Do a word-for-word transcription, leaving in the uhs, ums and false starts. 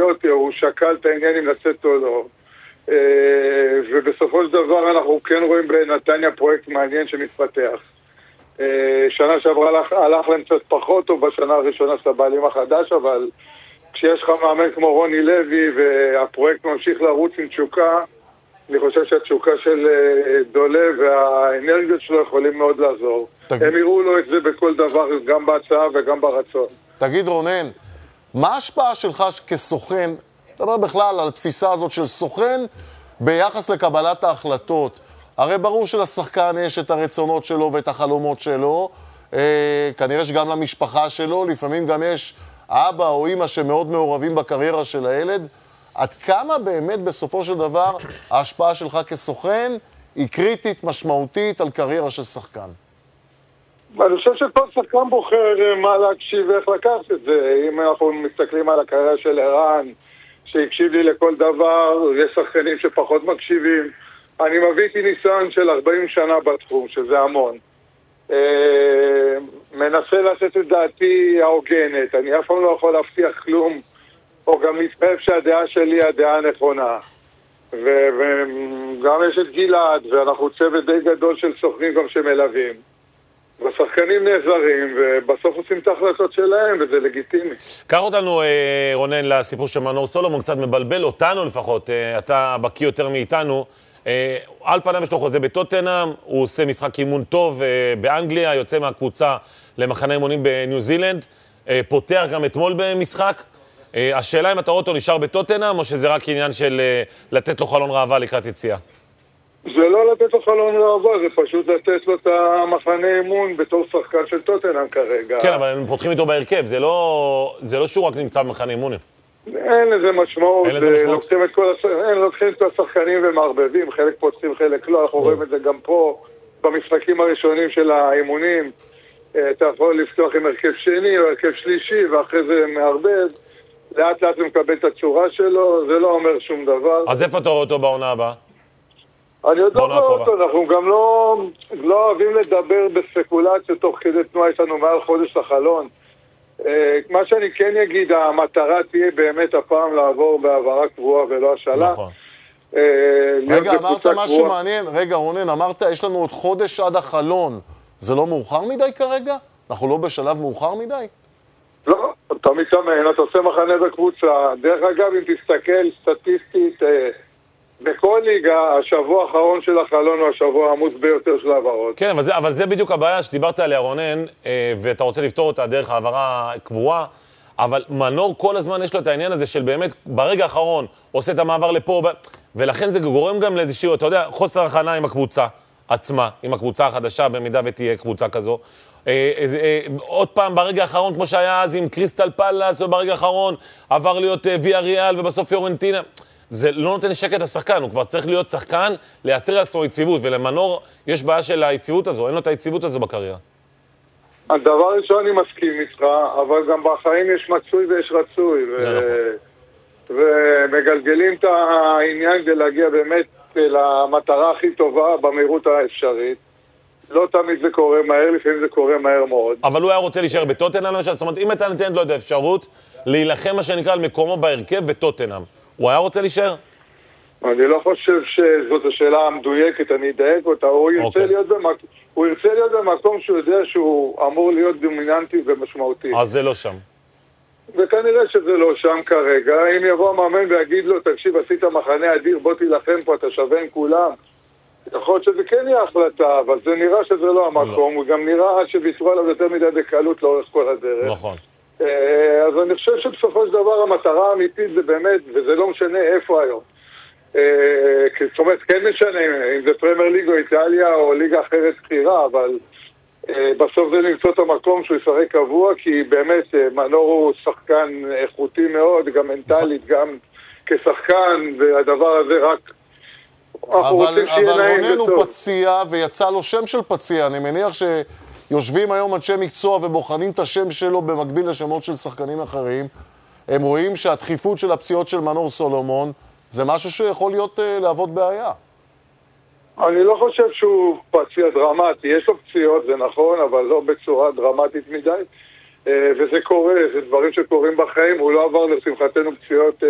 להיות, הוא שקל את העניין אם לצאת או לא. ובסופו של דבר אנחנו כן רואים בנתניה פרויקט מעניין שמתפתח. שנה שעברה הלך, הלך להם קצת פחות טוב בשנה הראשונה של הבעלים החדש, אבל כשיש לך מאמן כמו רוני לוי והפרויקט ממשיך לרוץ עם תשוקה, אני חושב שהתשוקה של דולה והאנרגיות שלו יכולים מאוד לעזור. תגיד... הם יראו לו את זה בכל דבר, גם בהצעה וגם ברצון. תגיד רונן, מה ההשפעה שלך כסוכן, דבר בכלל על התפיסה הזאת של סוכן ביחס לקבלת ההחלטות? הרי ברור שלשחקן יש את הרצונות שלו ואת החלומות שלו, אה, כנראה שגם למשפחה שלו, לפעמים גם יש אבא או אמא שמאוד מעורבים בקריירה של הילד. עד כמה באמת בסופו של דבר ההשפעה שלך כסוכן היא קריטית, משמעותית על קריירה של שחקן? אני חושב שכל שחקן בוחר מה להקשיב ואיך לקחת את זה. אם אנחנו מסתכלים על הקריירה של ערן, שהקשיב לי לכל דבר, יש שחקנים שפחות מקשיבים. אני מביא איתי ניסיון של ארבעים שנה בתחום, שזה המון. מנסה לעשות את דעתי ההוגנת. אני אף פעם לא יכול להבטיח כלום, או גם להתחייב שהדעה שלי היא הדעה הנכונה. וגם יש את גלעד, ואנחנו צוות די גדול של סוכנים גם שמלווים. והשחקנים נעזרים, ובסוף עושים את ההחלטות שלהם, וזה לגיטימי. קח אותנו, רונן, לסיפור של מנור סולומון, קצת מבלבל אותנו לפחות, אתה בקיא יותר מאיתנו. על פניו יש לו חוזה בטוטנהאם, הוא עושה משחק אימון טוב באנגליה, יוצא מהקבוצה למחנה אימונים בניו זילנד, פותח גם אתמול במשחק. השאלה אם אתה רואה אותו נשאר בטוטנהאם, או שזה רק עניין של לתת לו חלון ראווה לקראת יציאה? זה לא לתת לו חלון ראווה, זה פשוט לתת לו את המחנה אימון בתור שחקן של טוטנהאם כרגע. כן, אבל הם פותחים איתו בהרכב, זה לא, זה לא שהוא רק נמצא במחנה אימונים. אין לזה משמעות. אין לזה משמעות. לוקחים את כל, אין, לוקחים את השחקנים ומערבבים, חלק פותחים, חלק לא. אנחנו רואים את זה גם פה, במשחקים הראשונים של האימונים. אתה יכול לפתוח עם הרכב שני או הרכב שלישי, ואחרי זה מערבב. לאט לאט הוא מקבל את הצורה שלו, זה לא אומר שום דבר. אז איפה אתה רואה אותו בעונה הבאה? אני עוד לא רואה אותו, אנחנו גם לא, לא אוהבים לדבר בספקולציה תוך כדי תנועה, יש לנו מעל חודש לחלון. מה שאני כן אגיד, המטרה תהיה באמת הפעם לעבור בעברה קבועה ולא השאלה. נכון. רגע, אמרת משהו מעניין, רגע רונן, אמרת יש לנו עוד חודש עד החלון, זה לא מאוחר מדי כרגע? אנחנו לא בשלב מאוחר מדי? לא, אתה מתאמן, אתה עושה מחנה בקבוצה. דרך אגב, אם תסתכל סטטיסטית, בכל ליגה, השבוע האחרון של החלון הוא השבוע העמוס ביותר של העברות. כן, אבל זה, אבל זה בדיוק הבעיה שדיברת עליה, רונן, ואתה רוצה לפתור אותה דרך העברה קבועה, אבל מנור כל הזמן יש לו את העניין הזה של באמת, ברגע האחרון, עושה את המעבר לפה, ולכן זה גורם גם לאיזשהו, אתה יודע, חוסר הכנה עם הקבוצה עצמה, עם הקבוצה החדשה, במידה ותהיה קבוצה כזו. אה, אה, אה, עוד פעם, ברגע האחרון, כמו שהיה אז עם קריסטל פלאס, וברגע האחרון עבר להיות אה, ויה ריאל, ובסוף פיורנטינה. זה לא נותן שקט לשחקן, הוא כבר צריך להיות שחקן, לייצר לעצמו יציבות, ולמנור יש בעיה של היציבות הזו, אין לו את היציבות הזו בקריירה. הדבר ראשון אני מסכים איתך, אבל גם בחיים יש מצוי ויש רצוי, ו... ומגלגלים את העניין כדי להגיע באמת למטרה הכי טובה במהירות האפשרית. לא תמיד זה קורה מהר, לפעמים זה קורה מהר מאוד. אבל הוא היה רוצה להישאר בטוטנהאם, למשל, זאת אומרת, אם אתה נותן לו את האפשרות להילחם מה שנקרא על מקומו בהרכב בטוטנהאם, הוא היה רוצה להישאר? אני לא חושב שזאת השאלה המדויקת, אני אדייק אותה. הוא ירצה, okay. להיות במק... הוא ירצה להיות במקום שהוא יודע שהוא אמור להיות דומיננטי ומשמעותי. אז זה לא שם. וכנראה שזה לא שם כרגע. אם יבוא המאמן ויגיד לו, תקשיב, עשית מחנה אדיר, בוא תילחם פה, אתה שווה עם כולם. יכול להיות שזה כן יהיה החלטה, אבל זה נראה שזה לא המקום. לא. הוא גם נראה שוויתרו עליו יותר מדי בקלות לאורך כל הדרך. נכון. אז אני חושב שבסופו של דבר המטרה האמיתית זה באמת, וזה לא משנה איפה היום. זאת אומרת, כן משנה אם זה פרמייר ליג או איטליה או ליגה אחרת בחירה, אבל בסוף זה למצוא את המקום שהוא ישחק קבוע, כי באמת מנור הוא שחקן איכותי מאוד, גם מנטלית, גם כשחקן, והדבר הזה רק... אבל, אבל רונן הוא פציע, ויצא לו שם של פציע. אני מניח שיושבים היום אנשי מקצוע ובוחנים את השם שלו במקביל לשמות של שחקנים אחרים. הם רואים שהדחיפות של הפציעות של מנור סולומון זה משהו שיכול להיות לעבוד בעיה. אני לא חושב שהוא פציע דרמטי. יש לו פציעות, זה נכון, אבל לא בצורה דרמטית מדי. וזה קורה, זה דברים שקורים בחיים. הוא לא עבר לשמחתנו פציעות